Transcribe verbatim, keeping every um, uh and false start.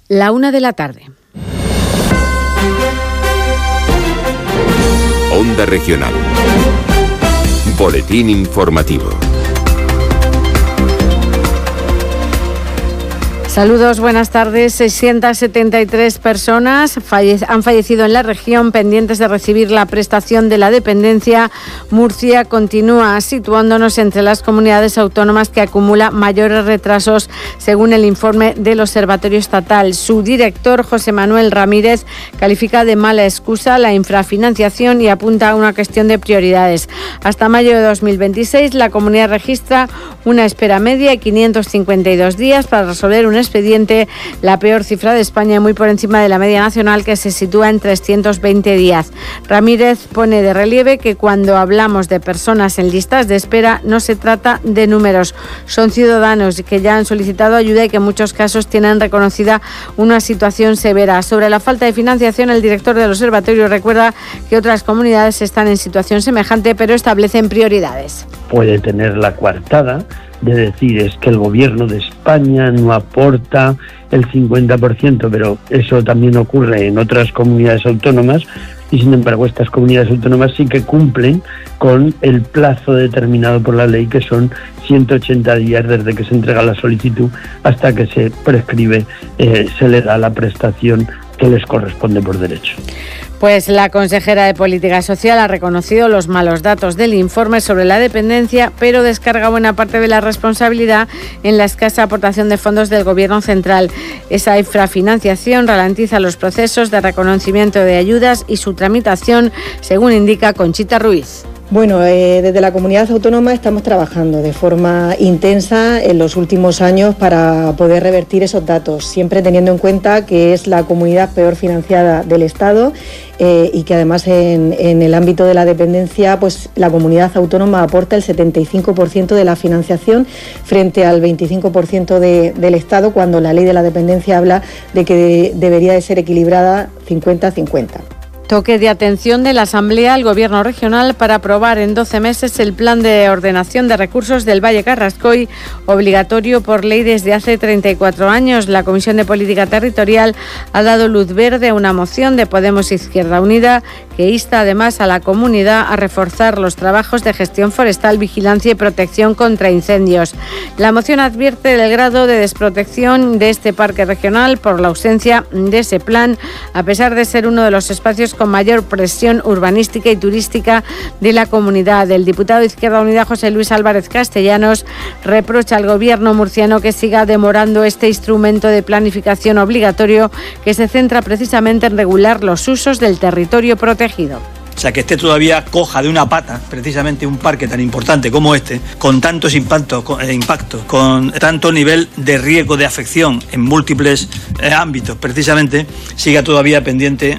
La una de la tarde. Onda Regional. Boletín informativo. Saludos, buenas tardes. seiscientas setenta y tres personas falle- han fallecido en la región pendientes de recibir la prestación de la dependencia. Murcia continúa situándonos entre las comunidades autónomas que acumula mayores retrasos, según el informe del Observatorio Estatal. Su director, José Manuel Ramírez, califica de mala excusa la infrafinanciación y apunta a una cuestión de prioridades. Hasta mayo de dos mil veintiséis, la comunidad registra una espera media de quinientos cincuenta y dos días para resolver un expediente, la peor cifra de España, muy por encima de la media nacional, que se sitúa en trescientos veinte días. Ramírez pone de relieve que cuando hablamos de personas en listas de espera no se trata de números, son ciudadanos que ya han solicitado ayuda y que en muchos casos tienen reconocida una situación severa. Sobre la falta de financiación, el director del observatorio recuerda que otras comunidades están en situación semejante, pero establecen prioridades. Puede tener la coartada de decir es que el gobierno de España no aporta el cincuenta por ciento, pero eso también ocurre en otras comunidades autónomas y sin embargo estas comunidades autónomas sí que cumplen con el plazo determinado por la ley, que son ciento ochenta días desde que se entrega la solicitud hasta que se prescribe, eh, se le da la prestación que les corresponde por derecho. Pues la consejera de Política Social ha reconocido los malos datos del informe sobre la dependencia, pero descarga buena parte de la responsabilidad en la escasa aportación de fondos del Gobierno central. Esa infrafinanciación ralentiza los procesos de reconocimiento de ayudas y su tramitación, según indica Conchita Ruiz. Bueno, eh, desde la comunidad autónoma estamos trabajando de forma intensa en los últimos años para poder revertir esos datos, siempre teniendo en cuenta que es la comunidad peor financiada del Estado eh, y que además en, en el ámbito de la dependencia, pues la comunidad autónoma aporta el setenta y cinco por ciento de la financiación frente al veinticinco por ciento de, del Estado, cuando la ley de la dependencia habla de que de, debería de ser equilibrada cincuenta a cincuenta. Toque de atención de la Asamblea al Gobierno regional para aprobar en doce meses el plan de ordenación de recursos del Valle Carrascoy, obligatorio por ley desde hace treinta y cuatro años. La Comisión de Política Territorial ha dado luz verde a una moción de Podemos Izquierda Unida que insta además a la comunidad a reforzar los trabajos de gestión forestal, vigilancia y protección contra incendios. La moción advierte del grado de desprotección de este parque regional por la ausencia de ese plan, a pesar de ser uno de los espacios con mayor presión urbanística y turística de la comunidad. El diputado de Izquierda Unida, José Luis Álvarez Castellanos, reprocha al gobierno murciano que siga demorando este instrumento de planificación obligatorio que se centra precisamente en regular los usos del territorio protegido. O sea, que esté todavía coja de una pata, precisamente un parque tan importante como este, con tantos impactos, con, eh, impactos, con tanto nivel de riesgo de afección en múltiples eh, ámbitos, precisamente, siga todavía pendiente